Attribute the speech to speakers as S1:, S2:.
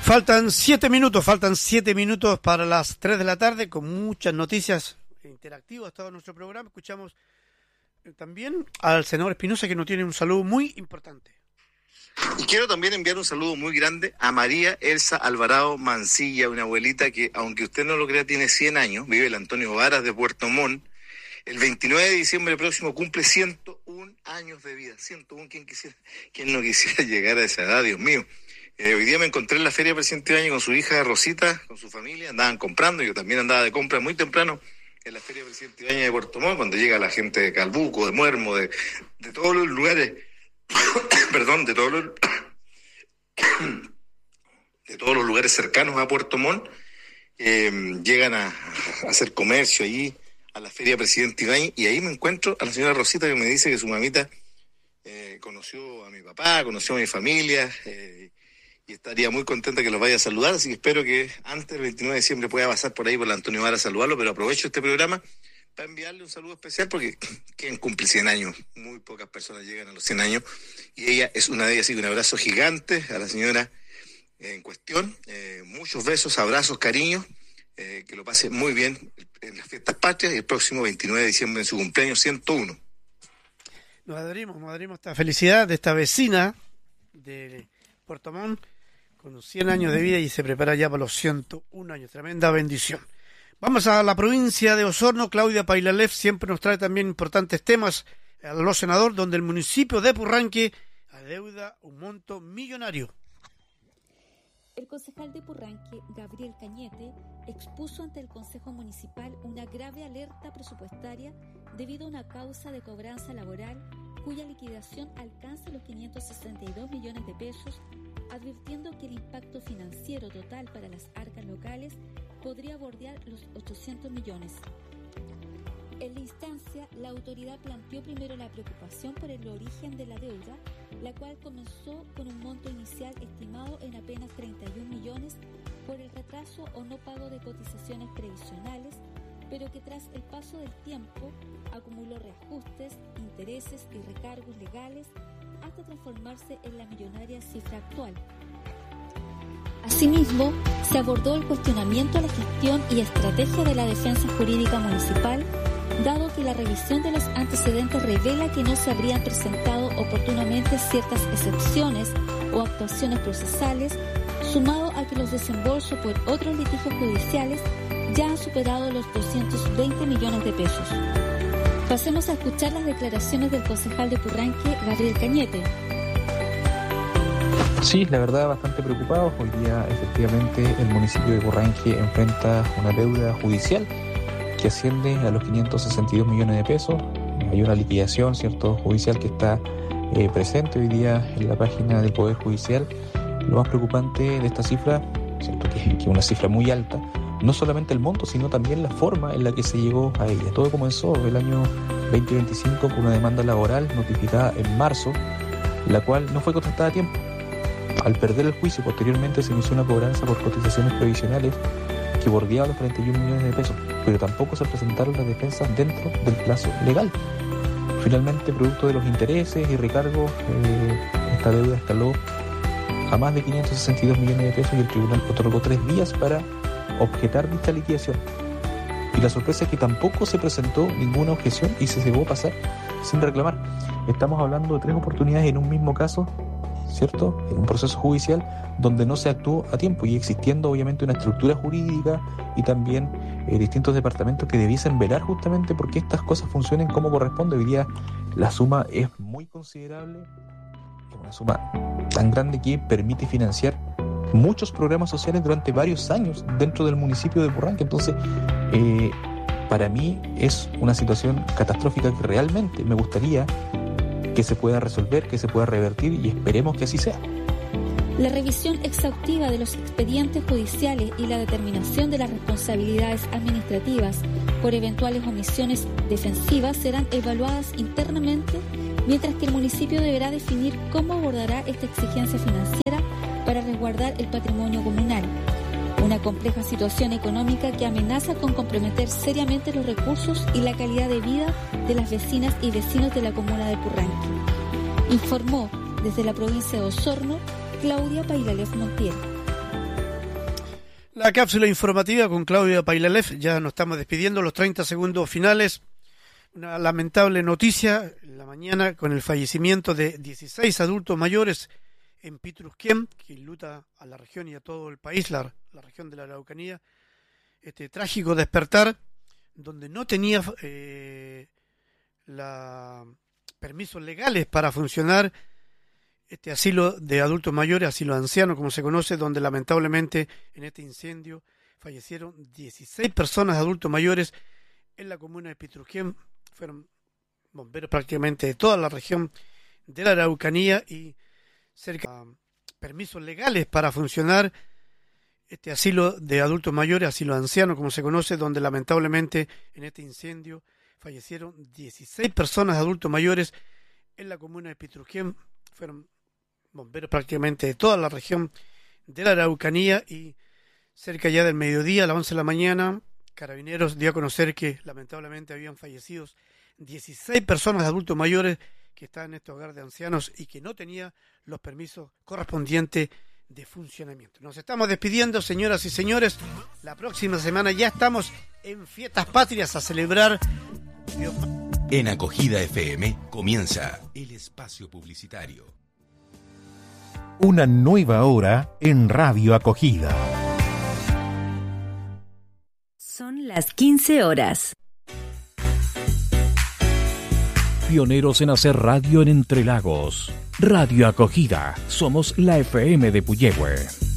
S1: Faltan 7 minutos para las 3 de la tarde, con muchas noticias interactivas todo nuestro programa. Escuchamos también al senador Espinosa, que nos tiene un saludo muy importante.
S2: Y quiero también enviar un saludo muy grande a María Elsa Alvarado Mancilla, una abuelita que, aunque usted no lo crea, tiene 100 años, vive el Antonio Varas de Puerto Montt. El 29 de diciembre próximo cumple 101 años de vida. 101, ¿quién no quisiera llegar a esa edad, Dios mío? Hoy día me encontré en la Feria Presidente Ibáñez con su hija Rosita, con su familia, andaban comprando, yo también andaba de compra muy temprano en la Feria Presidente Ibáñez de Puerto Montt, cuando llega la gente de Calbuco, de Muermo, de todos los lugares, perdón, de todos los lugares cercanos a Puerto Montt, llegan a hacer comercio allí, a la Feria Presidente Ibáñez, y ahí me encuentro a la señora Rosita, que me dice que su mamita conoció a mi papá, conoció a mi familia, y estaría muy contenta que los vaya a saludar, así que espero que antes del 29 de diciembre pueda pasar por ahí por la Antonio Vara a saludarlo, pero aprovecho este programa para enviarle un saludo especial porque quien cumple 100 años, muy pocas personas llegan a los 100 años, y ella es una de ellas, así que un abrazo gigante a la señora en cuestión, muchos besos, abrazos, cariños, que lo pase muy bien en las fiestas patrias y el próximo 29 de diciembre en su cumpleaños 101.
S1: Nos adherimos a esta felicidad de esta vecina de Puerto Montt, con 100 años de vida y se prepara ya para los 101 años. Tremenda bendición. Vamos a la provincia de Osorno. Claudia Pailalef siempre nos trae también importantes temas a los senadores, donde el municipio de Purranque adeuda un monto millonario.
S3: El concejal de Purranque, Gabriel Cañete, expuso ante el Consejo Municipal una grave alerta presupuestaria debido a una causa de cobranza laboral cuya liquidación alcanza los 562 millones de pesos, advirtiendo que el impacto financiero total para las arcas locales podría bordear los 800 millones. En la instancia, la autoridad planteó primero la preocupación por el origen de la deuda, la cual comenzó con un monto inicial estimado en apenas 31 millones por el retraso o no pago de cotizaciones previsionales, pero que tras el paso del tiempo acumuló reajustes, intereses y recargos legales hasta transformarse en la millonaria cifra actual. Asimismo, se abordó el cuestionamiento a la gestión y estrategia de la defensa jurídica municipal, dado que la revisión de los antecedentes revela que no se habrían presentado oportunamente ciertas excepciones o actuaciones procesales, sumado a que los desembolsos por otros litigios judiciales ya han superado los 220 millones de pesos. Pasemos a escuchar las declaraciones del concejal de Purranque, Gabriel Cañete.
S4: Sí, la verdad, bastante preocupados. Hoy día, efectivamente, el municipio de Purranque enfrenta una deuda judicial que asciende a los 562 millones de pesos. Hay una liquidación, ¿cierto?, judicial que está presente hoy día en la página del Poder Judicial. Lo más preocupante de esta cifra, ¿cierto?, que es una cifra muy alta, no solamente el monto, sino también la forma en la que se llegó a ella. Todo comenzó el año 2025 con una demanda laboral notificada en marzo, la cual no fue contestada a tiempo. Al perder el juicio, posteriormente se inició una cobranza por cotizaciones previsionales que bordeaba los 31 millones de pesos, pero tampoco se presentaron las defensas dentro del plazo legal. Finalmente, producto de los intereses y recargos, esta deuda escaló a más de 562 millones de pesos y el tribunal otorgó 3 días para objetar dicha liquidación. Y la sorpresa es que tampoco se presentó ninguna objeción y se llegó a pasar sin reclamar. Estamos hablando de 3 oportunidades en un mismo caso, ¿cierto?, en un proceso judicial donde no se actuó a tiempo y existiendo obviamente una estructura jurídica y también distintos departamentos que debiesen velar justamente porque estas cosas funcionen como corresponde. Hoy día la suma es muy considerable, es una suma tan grande que permite financiar muchos programas sociales durante varios años dentro del municipio de Purranque. Entonces, para mí es una situación catastrófica que realmente me gustaría que se pueda resolver, que se pueda revertir y esperemos que así sea.
S3: La revisión exhaustiva de los expedientes judiciales y la determinación de las responsabilidades administrativas por eventuales omisiones defensivas serán evaluadas internamente, mientras que el municipio deberá definir cómo abordará esta exigencia financiera para resguardar el patrimonio comunal. Una compleja situación económica que amenaza con comprometer seriamente los recursos y la calidad de vida de las vecinas y vecinos de la comuna de Purranque. Informó desde la provincia de Osorno Claudia Pailalef Montiel.
S1: La cápsula informativa con Claudia Pailalev. Ya nos estamos despidiendo, los 30 segundos finales. Una lamentable noticia en la mañana con el fallecimiento de 16 adultos mayores en Pitrusquén, que enluta a la región y a todo el país, la región de la Araucanía. Este trágico despertar, donde no tenía permisos legales para funcionar este asilo de adultos mayores, asilo anciano, como se conoce, donde lamentablemente en este incendio fallecieron 16 personas adultos mayores en la comuna de Pitrusquén. Fueron bomberos prácticamente de toda la región de la Araucanía y cerca de permisos legales para funcionar este asilo de adultos mayores, asilo anciano, como se conoce, donde lamentablemente en este incendio fallecieron 16 personas adultos mayores en la comuna de Pitrusquén. Fueron bomberos prácticamente de toda la región de la Araucanía y cerca ya del mediodía, a las 11 de la mañana, Carabineros dio a conocer que lamentablemente habían fallecido 16 personas adultos mayores que estaban en este hogar de ancianos y que no tenía los permisos correspondientes de funcionamiento. Nos estamos despidiendo, señoras y señores. La próxima semana ya estamos en Fiestas Patrias a celebrar.
S5: En Acogida FM comienza el espacio publicitario.
S6: Una nueva hora en Radio Acogida.
S7: Son las 15 horas.
S6: Pioneros en hacer radio en Entre Lagos. Radio Acogida. Somos la FM de Puyehue.